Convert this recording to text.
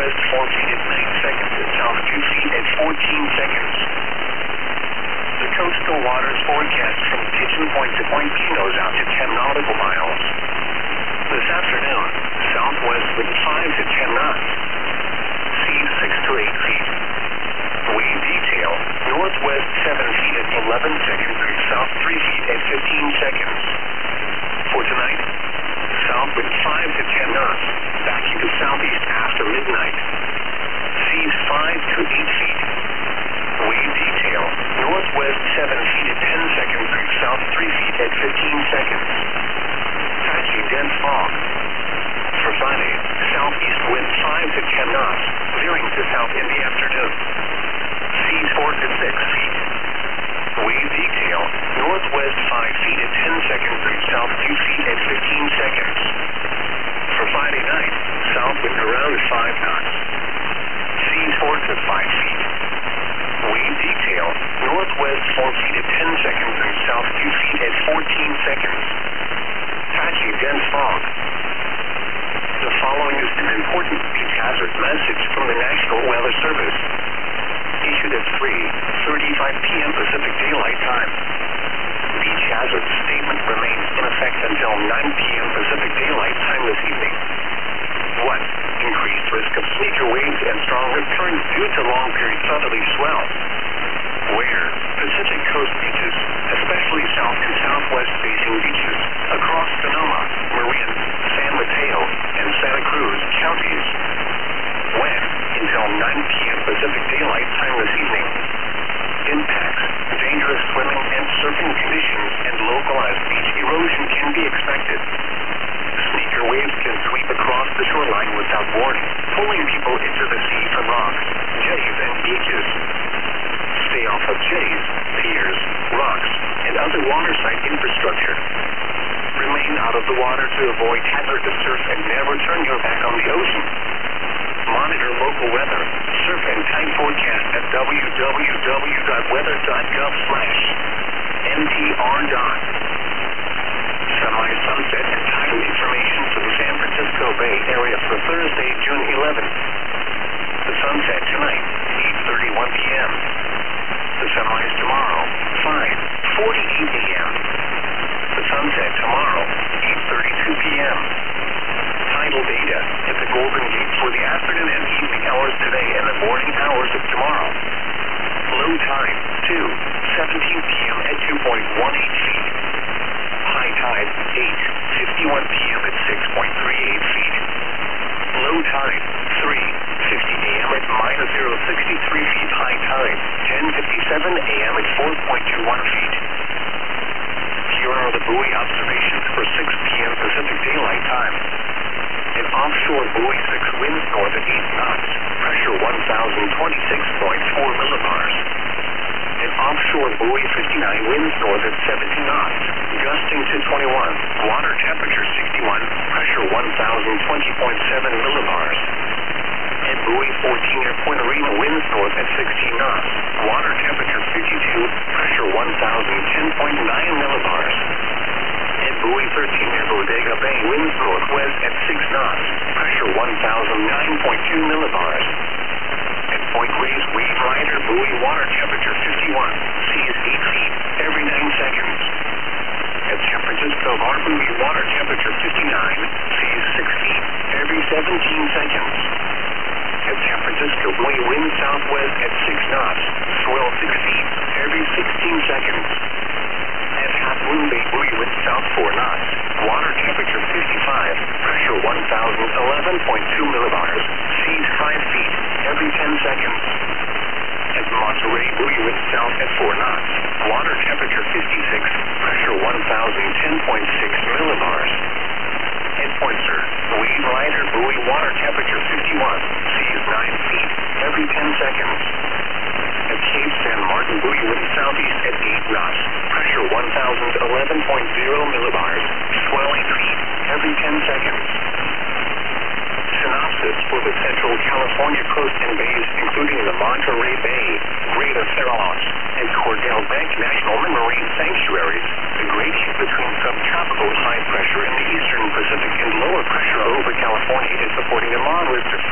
northwest 4 feet at 9 seconds and south 2 feet at 14 seconds. The coastal waters forecast from Pigeon Point to Point Pinos out to 10 nautical miles. This afternoon, southwest wind 5 to 10 knots. Seas 6 to 8 feet. Wave detail, northwest 7 feet at 11 seconds and south 3 feet at 15 seconds. For tonight, south wind 5 to 10 knots, backing to southeast after midnight. Seas 5 to 8 feet. Wave detail, northwest 7 feet at 10 seconds and south 3 feet at 15 seconds. Patchy dense fog. For Friday, southeast wind 5 to 10 knots, veering to south in the afternoon. Seas 4 to 6 feet. Wave detail, northwest 5 feet at 10 seconds and south 2 feet at 15 seconds. For Friday night, south wind around 5 knots. Seas 4 to 5 feet. Wave detail, northwest 4 feet at 10 seconds and south 2 feet at 14 seconds. Patchy dense fog. The following is an important beach hazard message from the National Weather Service. Issued at 3:35 p.m. Pacific Daylight Time. Beach hazard statement remains in effect until 9 p.m. Pacific Daylight Time this evening. 1. Increased risk of sneaker waves and stronger currents due to long period southerly swell. Where Pacific Coast beaches, especially south and southwest facing beaches, across Sonoma, Marin, San Mateo, and Santa Cruz counties. When until 9 p.m. Pacific Daylight Time this evening. Impacts, dangerous swimming and surfing conditions, and localized beach erosion can be expected. Sneaker waves can sweep across the shoreline without warning, pulling people into the sea from rocks, jetties, and beaches. Stay off of jetties, piers, rocks, and other waterside infrastructure. Remain out of the water to avoid hazardous surf and never turn your back on the ocean. Monitor local weather, surf and tide forecast at www.weather.gov/NPR. Semi-sunset and tidal information for the San Francisco Bay Area for Thursday, June 11th. The sunset tonight, 8:31 p.m. The sunrise tomorrow, 5:48 a.m. The sunset tomorrow, 8:32 p.m. Tidal data at the Golden Gate for the afternoon and evening hours today and the morning hours of tomorrow. Low tide, 2:17 p.m. at 2.18 feet. High tide, 8:51 p.m. at 6.38 feet. Low tide, 3:50 a.m. at -0.63 feet. High tide, 10:57 a.m. at 4.21 feet. Here are the buoy observations for 6 p.m. Pacific Daylight Time. An offshore buoy 6 winds north at 8 knots, pressure 1,026.4 millibars. An offshore buoy 59 winds north at 17 knots, gusting to 21, water temperature 61, pressure 1,020.7 millibars. And buoy 14 near Point Arena winds north at 16 knots, water temperature 52, pressure 1,010.9 millibars. And buoy 13 near Bodega Bay winds northwest at 6 knots, pressure 1,009.2 millibars. At Point Reyes Wave Rider buoy water temperature 51, seas 8 feet every 9 seconds. At San Francisco Bar buoy water temperature 59, seas 6 feet every 17 seconds. At San Francisco buoy wind southwest at 6 knots, swell 6 feet every 16 seconds. At Half Moon Bay buoy wind south 4 knots, water temperature 55, pressure 1,011.2 millibars, seas 5 feet every 10 seconds. At Monterey buoy wind south at 4 knots, water temperature 56, pressure 1,010.6 millibars. At Point Sur, Wave Rider buoy water temperature 51, seas 9 feet every 10 seconds. At Cape San Martin buoy wind southeast at 8 knots, pressure 1,011.0 millibars, swell 8 feet every 10 seconds. Synopsis for the Central California coast and bays, including the Monterey Bay, Greater Farallones, and Cordell Bank National Marine Sanctuaries. The great shift between subtropical high pressure in the eastern Pacific and lower pressure over California is supporting a moderate to